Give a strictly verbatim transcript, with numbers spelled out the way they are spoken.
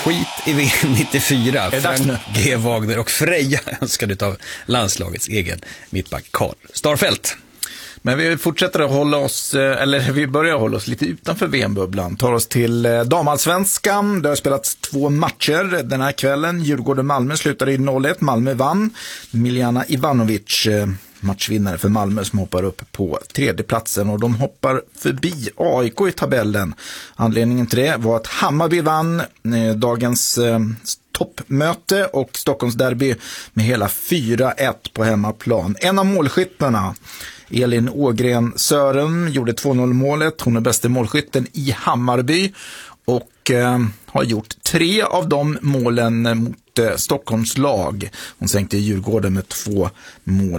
skit i V M nittiofyra. Är det dags nu? Frank G. Wagner och Freja önskade av landslagets egen mittback Karl Starfelt. Men vi fortsätter att hålla oss, eller vi börjar hålla oss lite utanför V M-bubblan. Tar oss till damallsvenskan. Det har spelats två matcher den här kvällen. Djurgården-Malmö slutade i noll ett. Malmö vann. Miljana Ivanovic, matchvinnare för Malmö, som hoppar upp på tredje platsen. Och de hoppar förbi A I K i tabellen. Anledningen till det var att Hammarby vann dagens toppmöte och Stockholmsderby med hela fyra ett på hemmaplan. En av målskyttarna, Elin Ågren Sören, gjorde två noll målet. Hon är bästa målskytten i Hammarby och eh, har gjort tre av de målen mot eh, Stockholms lag. Hon sänkte Djurgården med två mål